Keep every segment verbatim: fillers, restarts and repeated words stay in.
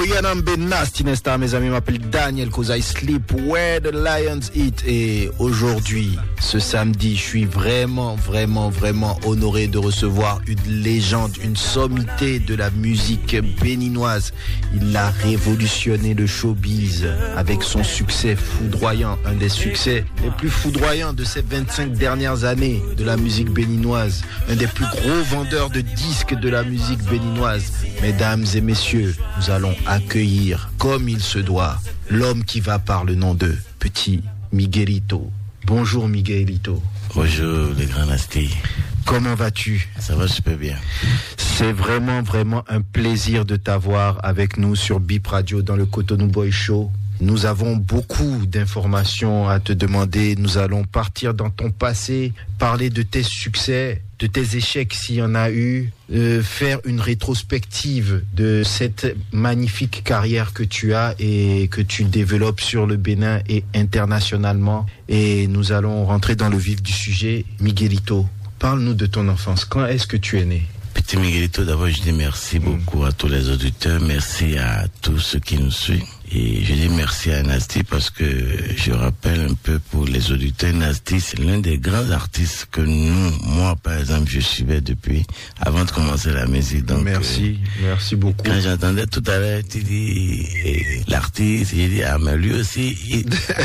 Yanambe Nasty Nesta, mes amis, m'appelle Daniel cause I sleep where the lions eat. Et aujourd'hui, ce samedi, je suis vraiment, vraiment, vraiment honoré de recevoir une légende, une sommité de la musique béninoise. Il a révolutionné le showbiz avec son succès foudroyant, un des succès les plus foudroyants de ces vingt-cinq dernières années de la musique béninoise, un des plus gros vendeurs de disques de la musique béninoise. Mesdames et messieurs, nous allons accueillir, comme il se doit, l'homme qui va par le nom de Petit Miguelito. Bonjour Miguelito. Bonjour les grands Nasty. Comment vas-tu? Ça va super bien. C'est vraiment, vraiment un plaisir de t'avoir avec nous sur Bip Radio dans le Cotonou Boy Show. Nous avons beaucoup d'informations à te demander. Nous allons partir dans ton passé, parler de tes succès, de tes échecs s'il y en a eu, euh, faire une rétrospective de cette magnifique carrière que tu as et que tu développes sur le Bénin et internationalement. Et nous allons rentrer dans le vif du sujet. Miguelito, parle-nous de ton enfance. Quand est-ce que tu es né? Petit Miguelito, d'abord je dis merci beaucoup à tous les auditeurs, merci à tous ceux qui nous suivent. Et je dis merci à Nasty parce que je rappelle un peu pour les auditeurs, Nasty c'est l'un des grands artistes que nous, moi par exemple, je suivais depuis avant de commencer la musique. Donc, merci, euh, merci beaucoup. Quand j'entendais tout à l'heure, tu dis eh, l'artiste, j'ai dit ah mais lui aussi. Il...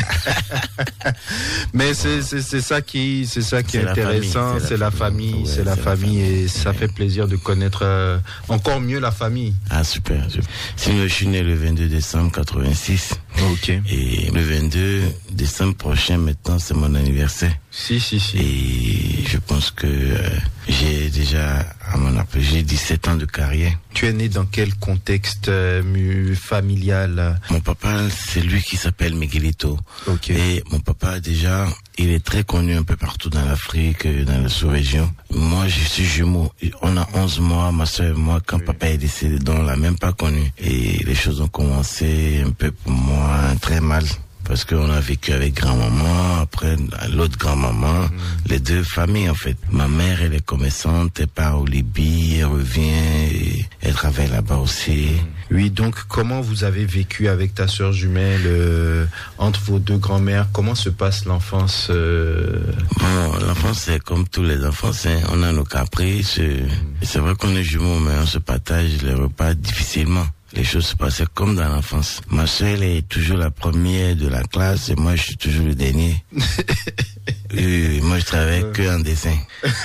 mais c'est c'est c'est ça qui c'est ça qui c'est est intéressant, famille, c'est, c'est la famille, famille ouais, c'est la c'est famille la et ça ouais. fait plaisir de connaître euh, encore mieux la famille. Ah super. super. Sinon je suis né le vingt-deux décembre quatre-vingt-six. Ok. Et le vingt-deux décembre prochain, maintenant, c'est mon anniversaire. Si, si, si. Et je pense que euh, j'ai déjà, à mon appel, j'ai dix-sept ans de carrière. Tu es né dans quel contexte euh, familial? Mon papa, c'est lui qui s'appelle Miguelito. Ok. Et mon papa, déjà, il est très connu un peu partout dans l'Afrique, dans la sous-région. Moi, je suis jumeau. On a onze mois, ma soeur et moi, quand oui. papa est décédé, donc on l'a même pas connu. Et les choses ont commencé un peu pour moi très mal. Parce qu'on a vécu avec grand-maman, après l'autre grand-maman, mmh. les deux familles en fait. Ma mère, elle est commerçante, elle part au Libye, elle revient, et elle travaille là-bas aussi. Oui, donc comment vous avez vécu avec ta sœur jumelle, euh, entre vos deux grands-mères? Comment se passe l'enfance euh... Bon, l'enfance c'est comme tous les enfants, c'est, on a nos caprices. Mmh. C'est vrai qu'on est jumeaux, mais on se partage les repas difficilement. Les choses se passaient comme dans l'enfance. Ma soeur, elle est toujours la première de la classe et moi, je suis toujours le dernier. oui, moi, je travaillais que en dessin.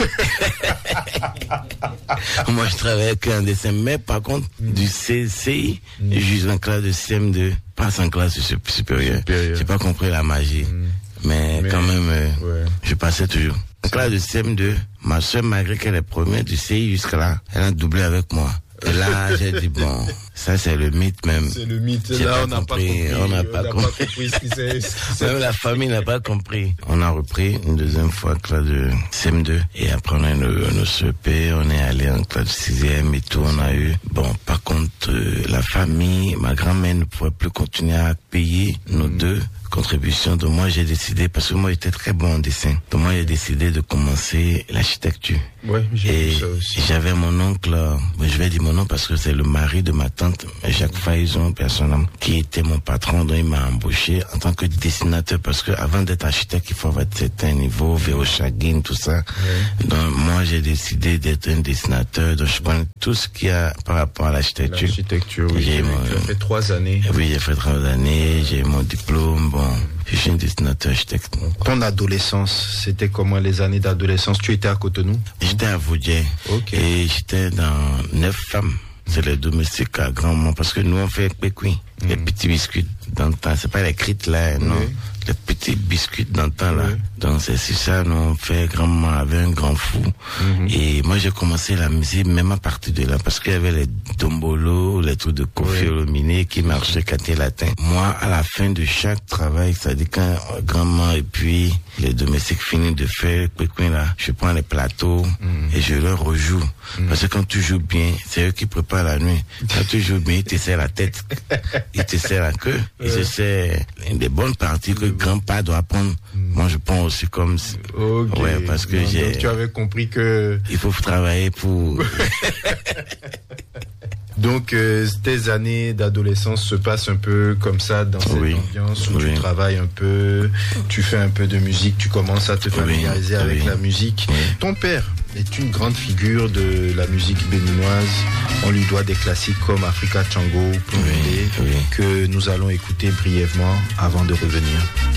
moi, je travaillais que en dessin. Mais par contre, mm. du C C I, mm. je suis en classe de C M deux, pas en classe supérieure. Supérieur. J'ai pas compris la magie. Mm. Mais, Mais quand même, euh, ouais. je passais toujours. En classe de C M deux, ma soeur, malgré qu'elle est première du C I jusqu'à là, elle a doublé avec moi. Et là, j'ai dit, bon, ça c'est le mythe même. C'est le mythe. J'ai là, pas on n'a pas compris. On n'a pas, pas compris ce qui s'est... Ce même la famille n'a pas compris. On a repris une deuxième fois classe de C M deux. Et après, on a eu nos C E P, on est allé en classe de sixième et tout, on a eu. Bon, par contre, euh, la famille, ma grand-mère ne pouvait plus continuer à payer nos mmh. deux contribution. Donc moi j'ai décidé, parce que moi j'étais très bon en dessin, donc moi j'ai décidé de commencer l'architecture. Ouais, j'ai vu ça aussi. J'avais mon oncle, je vais dire mon nom parce que c'est le mari de ma tante, Jacques Faison, personnellement, qui était mon patron, donc il m'a embauché en tant que dessinateur, parce que avant d'être architecte, il faut avoir un certain niveau, Véro Chagrin, tout ça. Ouais. Donc moi j'ai décidé d'être un dessinateur, donc je prends tout ce qu'il y a par rapport à l'architecture. L'architecture, oui. J'ai mon... Tu as fait trois années. Oui, j'ai fait trois années, j'ai mon diplôme, bon. Je suis un dessinateur architecte. Ton adolescence, c'était comment les années d'adolescence? Tu étais à Cotonou? J'étais à Vaudier. Okay. Et j'étais dans neuf femmes. C'est les domestiques à grand-maman. Parce que nous, on fait pécuit. Mm. Les petits biscuits d'antan. C'est pas les crites là, non. Oui. Les petits biscuits d'antan là. Oui. Donc c'est sur ça, nous, on fait grand-maman avec un grand fou. Mm-hmm. Et moi, j'ai commencé la musique même à partir de là. Parce qu'il y avait les dombolos, les trucs de Kofi Olomide qui marchaient quartier latin. Moi, à la fin de chaque travail, c'est-à-dire quand grand-maman et puis les domestiques finissent de faire pécuit là, je prends les plateaux mm. et je leur rejoue. Mm. Parce que quand tu joues bien, c'est eux qui préparent la nuit. Quand tu joues bien, ils te serrent la tête. Ils te serrent la queue. Ils te serrent des bonnes parties que grand-père doit prendre. Mm. Moi, je prends aussi comme... Okay. Ouais, parce que non, j'ai... Donc, tu avais compris que... Il faut travailler pour... Donc, euh, tes années d'adolescence se passent un peu comme ça, dans cette oui. ambiance où oui. tu travailles un peu, tu fais un peu de musique, tu commences à te familiariser oui. avec oui. la musique. Oui. Ton père est une grande figure de la musique béninoise. On lui doit des classiques comme Africa Tchango, oui. oui. que nous allons écouter brièvement avant de revenir.